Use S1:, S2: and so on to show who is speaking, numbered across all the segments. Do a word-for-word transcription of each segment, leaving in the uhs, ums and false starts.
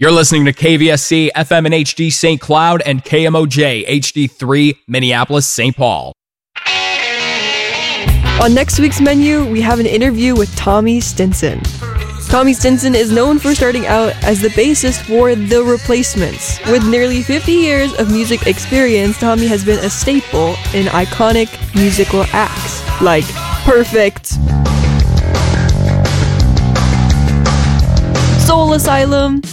S1: You're listening to K V S C, F M and H D Saint Cloud, and K M O J, H D three, Minneapolis, Saint Paul.
S2: On next week's menu, we have an interview with Tommy Stinson. Tommy Stinson is known for starting out as the bassist for The Replacements. With nearly fifty years of music experience, Tommy has been a staple in iconic musical acts like Perfect, Soul Asylum,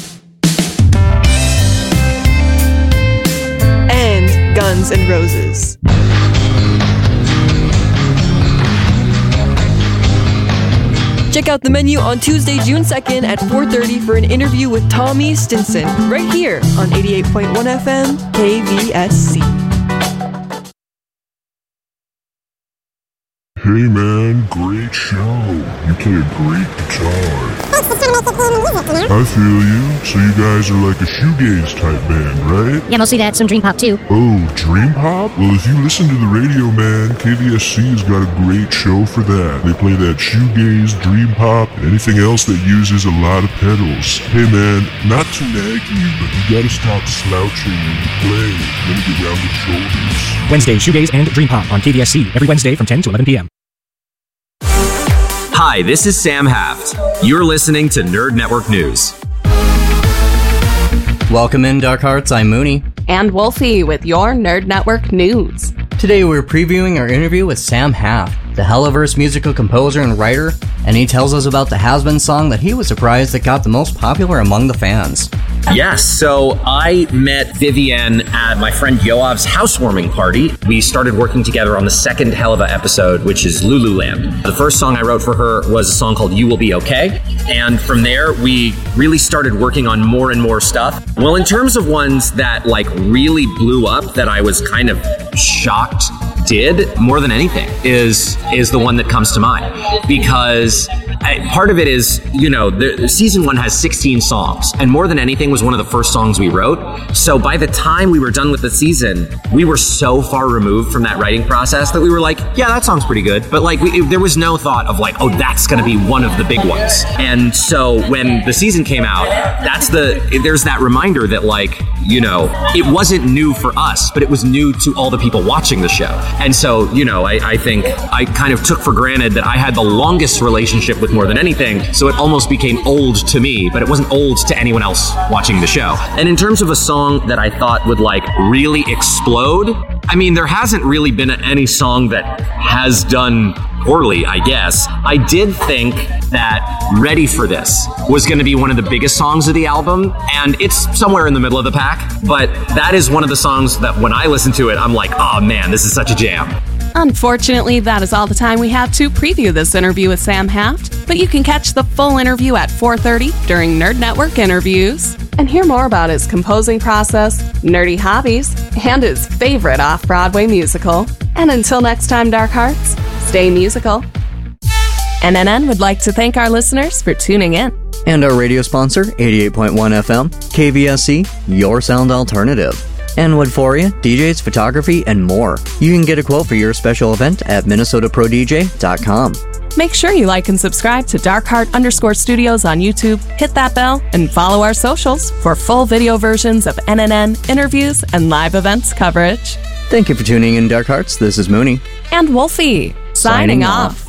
S2: and Guns N' Roses. Check out the menu on Tuesday, June second at four thirty for an interview with Tommy Stinson, right here on eighty-eight point one F M K V S C.
S3: Hey man, great show. You play a great guitar. I feel you. So you guys are like a shoegaze type band, right?
S4: Yeah, mostly that, some dream pop too.
S3: Oh, dream pop? Well, if you listen to the radio, man, K V S C has got a great show for that. They play that shoegaze, dream pop, and anything else that uses a lot of pedals. Hey man, not to nag you, but you gotta stop slouching when you play. Let me get round the shoulders.
S5: Wednesday, shoegaze and dream pop on K V S C every Wednesday from ten to eleven p.m.
S6: Hi, this is Sam Haft. You're listening to Nerd Network News.
S7: Welcome in, Dark Hearts. I'm Mooney.
S8: And Wolfie with your Nerd Network News.
S7: Today we're previewing our interview with Sam Haft, the Helliverse musical composer and writer, and he tells us about the Has-Been song that he was surprised that got the most popular among the fans.
S6: Yes, so I met Vivienne at my friend Yoav's housewarming party. We started working together on the second Helliva episode, which is Lululand. The first song I wrote for her was a song called You Will Be Okay, and from there we really started working on more and more stuff. Well, in terms of ones that like really blew up that I was kind of shocked did more than anything is is the one that comes to mind, because I, part of it is, you know, the, season one has sixteen songs, and More Than Anything was one of the first songs we wrote. So by the time we were done with the season, we were so far removed from that writing process that we were like, yeah, that song's pretty good, but like we, it, there was no thought of like, oh, that's going to be one of the big ones. And so when the season came out, that's the there's that reminder that like, you know, it wasn't new for us, but it was new to all the people watching the show. And so, you know, I, I think I kind of took for granted that I had the longest relationship with More Than Anything, so it almost became old to me, but it wasn't old to anyone else watching the show. And in terms of a song that I thought would like really explode, I mean, there hasn't really been any song that has done poorly, I guess. I did think that Ready for This was going to be one of the biggest songs of the album, and it's somewhere in the middle of the pack, but that is one of the songs that when I listen to it, I'm like, oh man, this is such a jam.
S8: Unfortunately, that is all the time we have to preview this interview with Sam Haft, but you can catch the full interview at four thirty during Nerd Network Interviews and hear more about his composing process, nerdy hobbies, and his favorite off-Broadway musical. And until next time, Dark Hearts, stay musical. N N N would like to thank our listeners for tuning in.
S7: And our radio sponsor, eighty-eight point one F M, K V S C, your sound alternative. And Woodforia, D Js, photography, and more. You can get a quote for your special event at minnesota pro d j dot com.
S8: Make sure you like and subscribe to Darkheart underscore studios on YouTube, hit that bell, and follow our socials for full video versions of N N N, interviews, and live events coverage.
S7: Thank you for tuning in, Dark Hearts. This is Mooney.
S8: And Wolfie, signing, signing off. off.